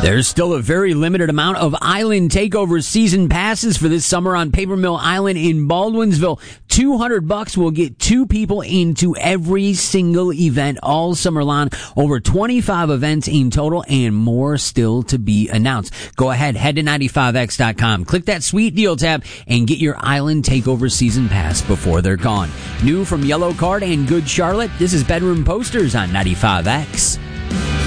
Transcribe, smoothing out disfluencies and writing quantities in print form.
There's still a very limited amount of Island Takeover season passes for this summer on Paper Mill Island in Baldwinsville. $200 will get 2 people into every single event all summer long. Over 25 events in total and more still to be announced. Go ahead, head to 95x.com, click that sweet deal tab, and get your Island Takeover season pass before they're gone. New from Yellow Card and Good Charlotte, this is Bedroom Posters on 95X.